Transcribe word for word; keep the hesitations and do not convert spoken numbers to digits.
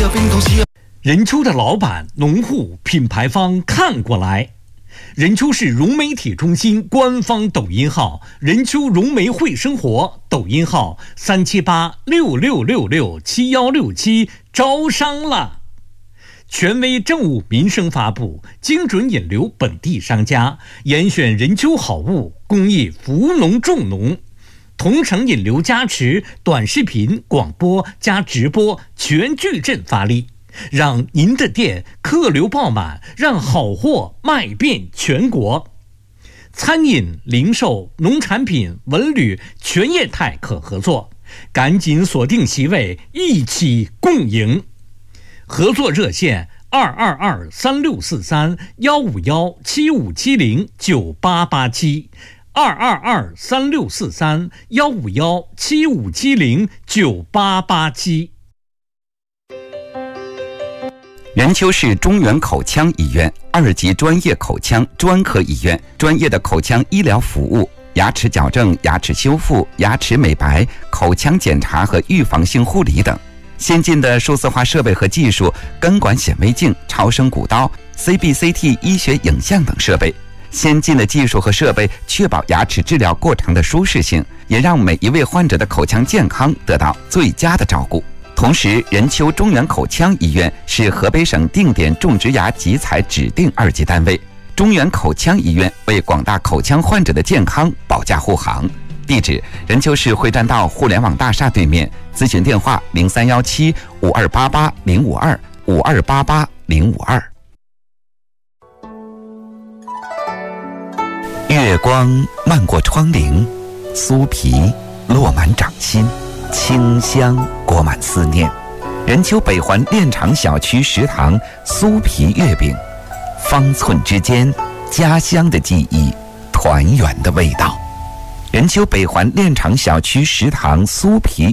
啊冰糖西啊。 任丘的老板、农户、品牌方看过来。任丘市融媒体中心官方抖音号任丘融媒会生活，抖音号三七八六六六六七幺六七，招商了。权威政务民生发布，精准引流本地商家，严选任丘好物，公益扶农重农，同城引流加持，短视频、广播加直播全矩阵发力，让您的店客流爆满，让好货卖遍全国。餐饮、零售、农产品、文旅全业态可合作，赶紧锁定席位，一起共赢。合作热线二二二三六四三幺五幺七五七零九八八七，二二二三六四三幺五幺七五七零九八八七。 任丘市中原口腔医院二级专业口腔专科医院，专业的口腔医疗服务，牙齿矫正、牙齿修复、牙齿美白、口腔检查和预防性护理等。先进的数字化设备和技术，根管显微镜、超声骨刀、C B C T 医学影像等设备。先进的技术和设备确保牙齿治疗过程的舒适性，也让每一位患者的口腔健康得到最佳的照顾。同时，任丘中原口腔医院是河北省定点种植牙集采指定二级单位。中原口腔医院为广大口腔患者的健康保驾护航。地址：任丘市会战道互联网大厦对面。咨询电话：零三幺七五二八八零五二五二八八零五二。月光漫过窗棂，酥皮落满掌心，清香裹满思念。任丘北环炼厂小区食堂酥皮月饼，方寸之间，家乡的记忆，团圆的味道。任丘北环炼厂小区食堂酥皮